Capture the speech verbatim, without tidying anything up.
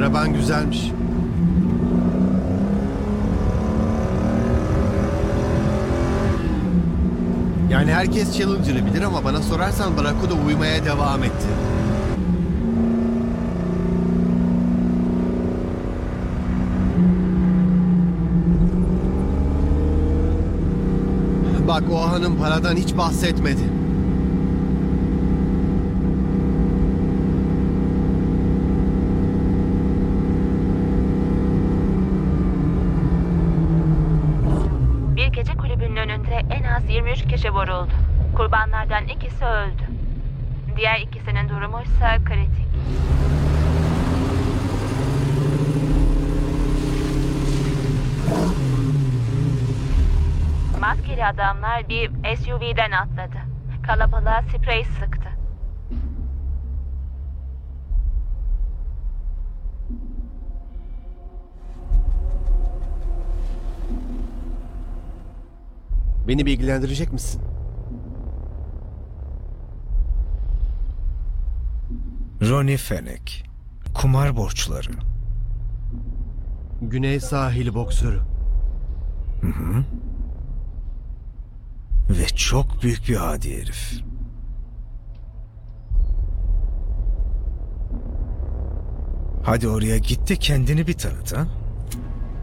Araban güzelmiş. Yani herkes Challenger'ı bilir ama bana sorarsan Barracuda uyumaya devam etti. Bak, o hanım paradan hiç bahsetmedi. Bir gece kulübünün önünde en az yirmi üç kişi vuruldu. Kurbanlardan ikisi öldü. Diğer ikisinin durumu ise kritik. Maskeli adamlar bir S U V'den atladı. Kalabalığa sprey sıktı. Beni bilgilendirecek misin? Ronnie Fennec. Kumar borçları. Güney sahili boksörü. Ve çok büyük bir adi herif. Hadi oraya git de kendini bir tanıt ha.